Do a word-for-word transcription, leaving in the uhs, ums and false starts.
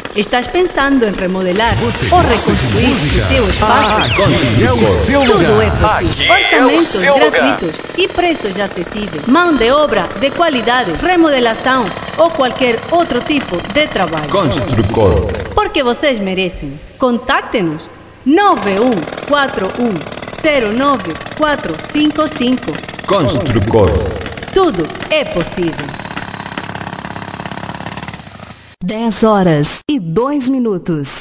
Estás pensando em remodelar Você ou gosta de reconstruir música? o teu espaço? Ah, aqui é o seu Tudo lugar. é possível. Aqui é o Orçamentos seu lugar. gratuitos e preços acessíveis. Mão de obra de qualidade, remodelação ou qualquer outro tipo de trabalho. Construcor. Porque vocês merecem. Contacte-nos nove um quatro um zero nove quatro cinco cinco. Construcor. Tudo é possível. dez horas e dois minutos.